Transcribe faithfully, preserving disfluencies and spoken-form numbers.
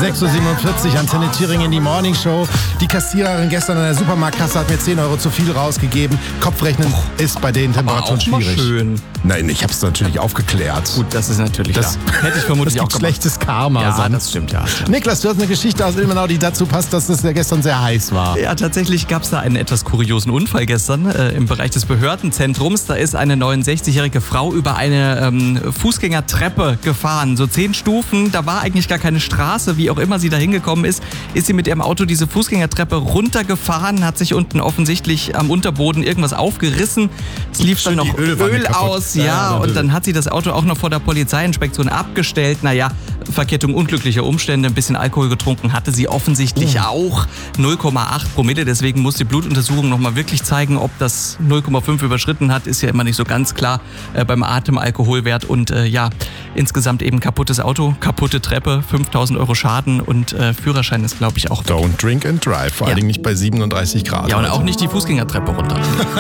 sechs Uhr siebenundvierzig, Antenne Thüringen in die Morning Show. Die Kassiererin gestern an der Supermarktkasse hat mir zehn Euro zu viel rausgegeben. Kopfrechnen oh, ist bei den Temperaturen aber auch schwierig. Mal schön. Nein, ich habe es natürlich aufgeklärt. Gut, das ist natürlich das klar. Hätte ich vermutlich das auch gibt gemacht. Schlechtes Karma. Ja, sonst. das stimmt, ja. Niklas, du hast eine Geschichte aus Ilmenau, die dazu passt, dass es ja gestern sehr heiß war. Ja, tatsächlich gab es da einen etwas kuriosen Unfall gestern äh, im Bereich des Behördenzentrums. Da ist eine neunundsechzigjährige Frau über eine ähm, Fußgängertreppe gefahren. So zehn Stufen, da war eigentlich gar keine Straße. Wie auch immer sie da hingekommen ist, ist sie mit ihrem Auto diese Fußgängertreppe runtergefahren, hat sich unten offensichtlich am Unterboden irgendwas aufgerissen. Es lief dann noch Öl aus, ja, ja, und dann hat sie das Auto auch noch vor der Polizeiinspektion abgestellt. Naja, Verkettung unglücklicher Umstände, ein bisschen Alkohol getrunken hatte sie offensichtlich uh. auch. null Komma acht Promille, deswegen muss die Blutuntersuchung nochmal wirklich zeigen, ob das null Komma fünf überschritten hat, ist ja immer nicht so ganz klar äh, beim Atemalkoholwert. Und äh, ja, insgesamt eben kaputtes Auto, kaputte Treppe, fünftausend Euro Schaden und äh, Führerschein ist, glaube ich, auch weg. Don't drink and drive, vor ja. allen Dingen nicht bei siebenunddreißig Grad. Ja, und auch nicht die Fußgängertreppe runter.